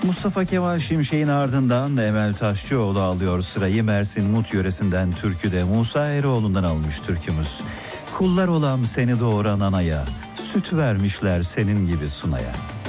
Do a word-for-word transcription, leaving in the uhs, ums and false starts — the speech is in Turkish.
Mustafa Kemal Şimşek'in ardından Emel Taşçıoğlu alıyor sırayı. Mersin Mut yöresinden türküde Musa Eroğlu'ndan almış türkümüz. Kullar olam seni doğuran anaya, süt vermişler senin gibi sunaya.